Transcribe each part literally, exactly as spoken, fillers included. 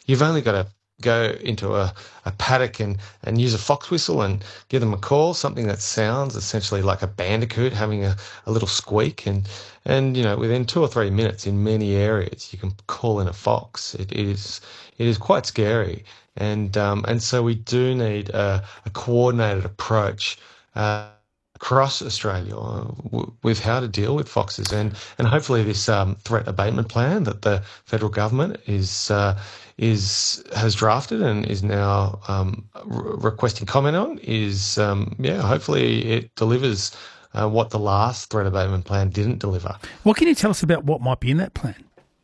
you've only got to go into a, a paddock and, and use a fox whistle and give them a call, something that sounds essentially like a bandicoot having a, a little squeak. And, and, you know, within two or three minutes in many areas, you can call in a fox. It is, it is quite scary. And, um, and so we do need a, a coordinated approach, uh, across Australia w- with how to deal with foxes, and and hopefully this um, threat abatement plan that the federal government is uh, is has drafted and is now um, re- requesting comment on is um, yeah hopefully it delivers uh, what the last threat abatement plan didn't deliver. What can you tell us about what might be in that plan?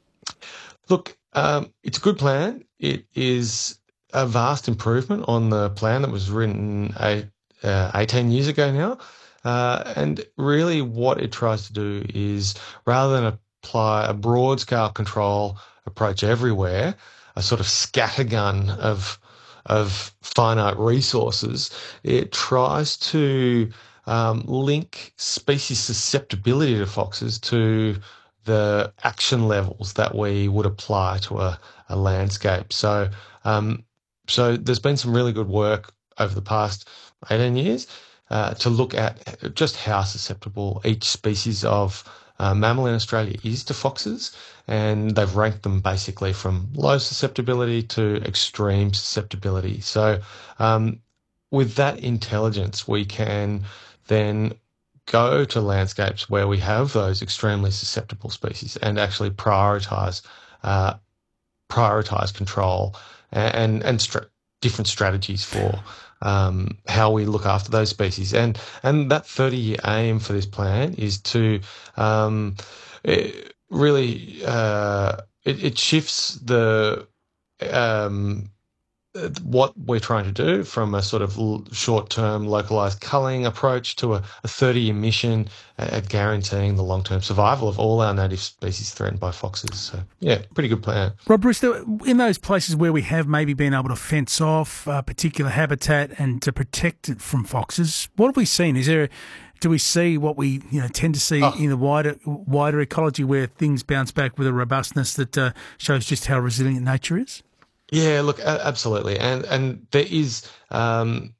Look, um, it's a good plan. It is a vast improvement on the plan that was written eight, uh, eighteen years ago now. Uh, and really what it tries to do is, rather than apply a broad-scale control approach everywhere, a sort of scattergun of of finite resources, it tries to um, link species susceptibility to foxes to the action levels that we would apply to a, a landscape. So, um, so there's been some really good work over the past eighteen years. Uh, to look at just how susceptible each species of uh, mammal in Australia is to foxes, and they've ranked them basically from low susceptibility to extreme susceptibility. So um, with that intelligence, we can then go to landscapes where we have those extremely susceptible species and actually prioritise uh, prioritise control and, and, and str- different strategies for um, how we look after those species. And and that thirty-year aim for this plan is to um, it really uh, it, it shifts the um, what we're trying to do from a sort of short-term localised culling approach to a, a thirty-year mission at guaranteeing the long-term survival of all our native species threatened by foxes. So, yeah, pretty good plan. Rob Bristow, in those places where we have maybe been able to fence off a particular habitat and to protect it from foxes, what have we seen? Is there, do we see what we you know tend to see oh. in the wider wider ecology where things bounce back with a robustness that uh, shows just how resilient nature is? Yeah, look, absolutely. And and there is um,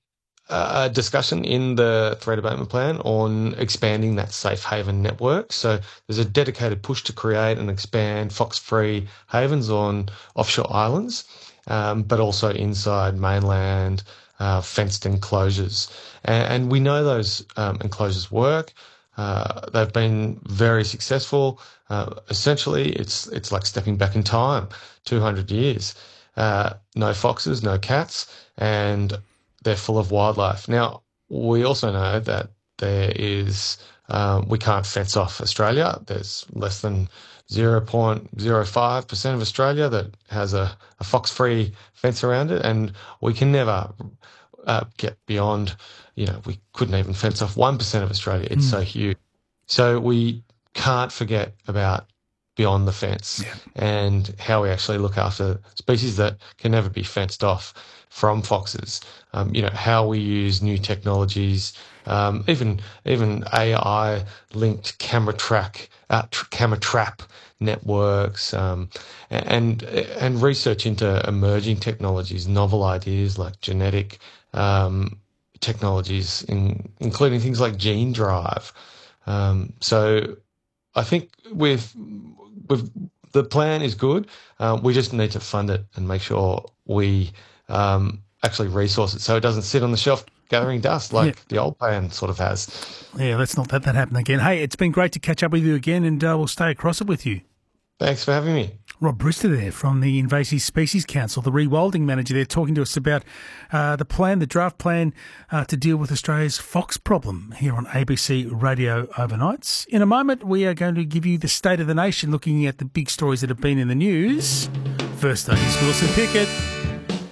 a discussion in the threat abatement plan on expanding that safe haven network. So there's a dedicated push to create and expand fox-free havens on offshore islands, um, but also inside mainland uh, fenced enclosures. And, and we know those um, enclosures work. Uh, they've been very successful. Uh, essentially, it's it's like stepping back in time, two hundred years. Uh, no foxes, no cats, and they're full of wildlife. Now, we also know that there is, um, we can't fence off Australia. There's less than zero point zero five percent of Australia that has a, a fox-free fence around it, and we can never uh, get beyond, you know, we couldn't even fence off one percent of Australia. It's mm. so huge. So we can't forget about beyond the fence yeah. and how we actually look after species that can never be fenced off from foxes. Um, you know, how we use new technologies, um, even even A I-linked camera track, uh, tr- camera trap networks, um, and and research into emerging technologies, novel ideas like genetic um, technologies, in, including things like gene drive. Um, so I think with with the plan is good. Uh, we just need to fund it and make sure we um, actually resource it so it doesn't sit on the shelf gathering dust like yeah. the old plan sort of has. Yeah, let's not let that happen again. Hey, it's been great to catch up with you again, and uh, we'll stay across it with you. Thanks for having me. Rob Bristow there from the Invasive Species Council, the rewilding manager there, talking to us about uh, the plan, the draft plan uh, to deal with Australia's fox problem here on A B C Radio Overnights. In a moment, we are going to give you the state of the nation, looking at the big stories that have been in the news. First, though, is Wilson Pickett.